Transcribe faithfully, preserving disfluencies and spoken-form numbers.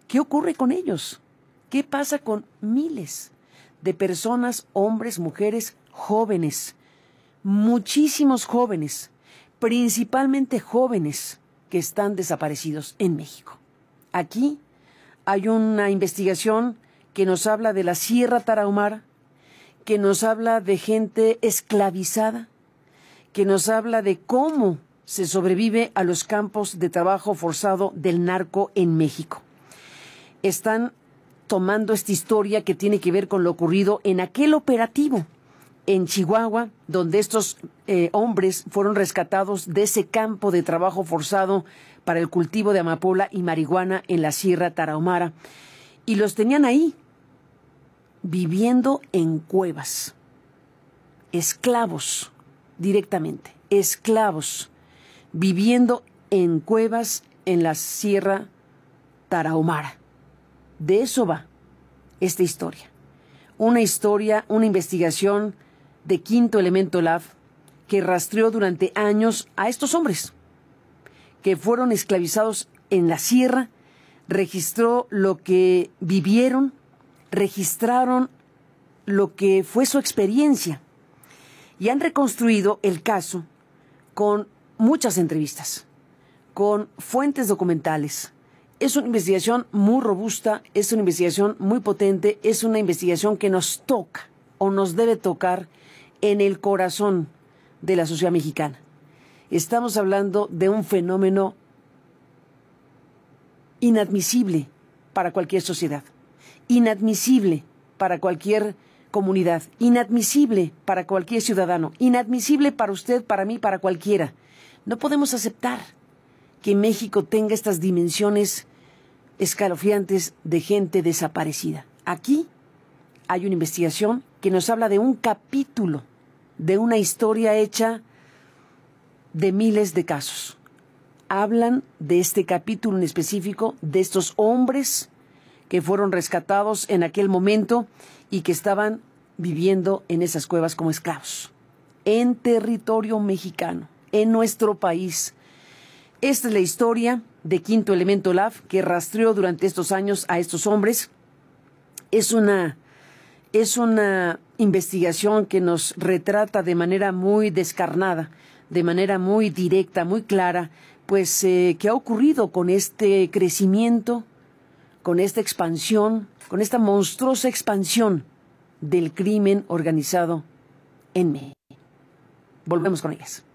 ¿Qué ocurre con ellos? ¿Qué pasa con miles de personas, hombres, mujeres, jóvenes, muchísimos jóvenes, principalmente jóvenes que están desaparecidos en México? Aquí hay una investigación que nos habla de la Sierra Tarahumara, que nos habla de gente esclavizada, que nos habla de cómo se sobrevive a los campos de trabajo forzado del narco en México. Están tomando esta historia que tiene que ver con lo ocurrido en aquel operativo en Chihuahua, donde estos eh, hombres fueron rescatados de ese campo de trabajo forzado para el cultivo de amapola y marihuana en la Sierra Tarahumara, y los tenían ahí, viviendo en cuevas, esclavos directamente, esclavos, viviendo en cuevas en la Sierra Tarahumara. De eso va esta historia. Una historia, una investigación de Quinto Elemento Lab que rastreó durante años a estos hombres que fueron esclavizados en la sierra, registró lo que vivieron, registraron lo que fue su experiencia y han reconstruido el caso con muchas entrevistas, con fuentes documentales. Es una investigación muy robusta, es una investigación muy potente, es una investigación que nos toca o nos debe tocar en el corazón de la sociedad mexicana. Estamos hablando de un fenómeno inadmisible para cualquier sociedad, inadmisible para cualquier comunidad, inadmisible para cualquier ciudadano, inadmisible para usted, para mí, para cualquiera. No podemos aceptar que México tenga estas dimensiones escalofriantes de gente desaparecida. Aquí hay una investigación que nos habla de un capítulo, de una historia hecha de miles de casos. Hablan de este capítulo en específico, de estos hombres que fueron rescatados en aquel momento y que estaban viviendo en esas cuevas como esclavos, en territorio mexicano, en nuestro país. Esta es la historia de Quinto Elemento Lab, que rastreó durante estos años a estos hombres. Es una, es una investigación que nos retrata de manera muy descarnada, de manera muy directa, muy clara, pues eh, qué ha ocurrido con este crecimiento, con esta expansión, con esta monstruosa expansión del crimen organizado en México. Volvemos con ellas.